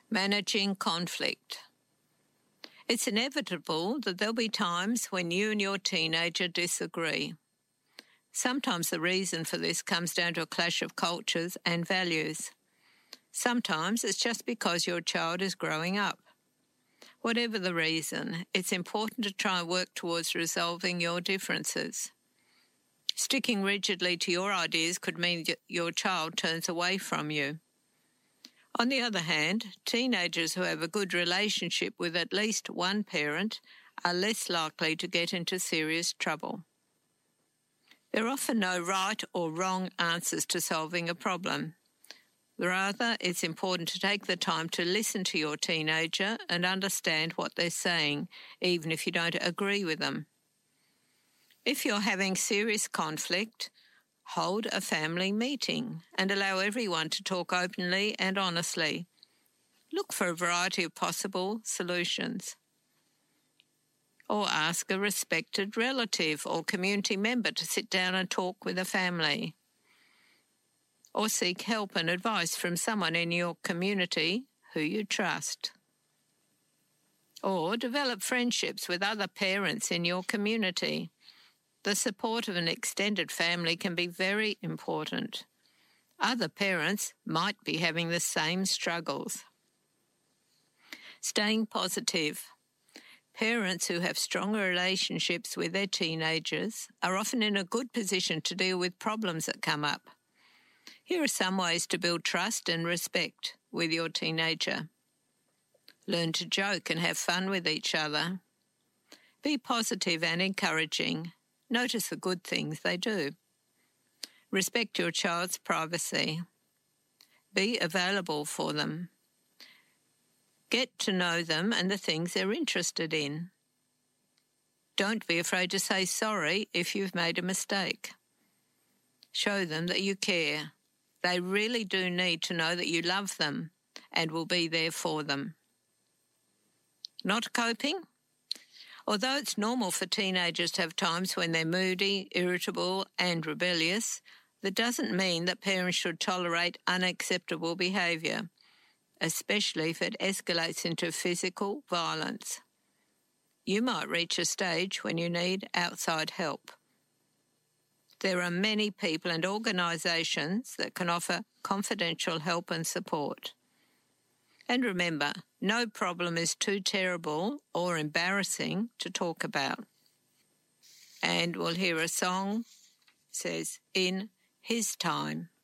Managing conflict. It's inevitable that there'll be times when you and your teenager disagree. Sometimes the reason for this comes down to a clash of cultures and values. Sometimes it's just because your child is growing up. Whatever the reason, it's important to try and work towards resolving your differences. Sticking rigidly to your ideas could mean that your child turns away from you. On the other hand, teenagers who have a good relationship with at least one parent are less likely to get into serious trouble. There are often no right or wrong answers to solving a problem. Rather, it's important to take the time to listen to your teenager and understand what they're saying, even if you don't agree with them. If you're having serious conflict, hold a family meeting and allow everyone to talk openly and honestly. Look for a variety of possible solutions. Or ask a respected relative or community member to sit down and talk with the family. Or seek help and advice from someone in your community who you trust. Or develop friendships with other parents in your community. The support of an extended family can be very important. Other parents might be having the same struggles. Staying positive. Parents who have stronger relationships with their teenagers are often in a good position to deal with problems that come up. Here are some ways to build trust and respect with your teenager. Learn to joke and have fun with each other. Be positive and encouraging. Notice the good things they do. Respect your child's privacy. Be available for them. Get to know them and the things they're interested in. Don't be afraid to say sorry if you've made a mistake. Show them that you care. They really do need to know that you love them and will be there for them. Not coping? Although it's normal for teenagers to have times when they're moody, irritable, and rebellious, that doesn't mean that parents should tolerate unacceptable behaviour, especially if it escalates into physical violence. You might reach a stage when you need outside help. There are many people and organisations that can offer confidential help and support. And remember, no problem is too terrible or embarrassing to talk about. And we'll hear a song, says, In His Time.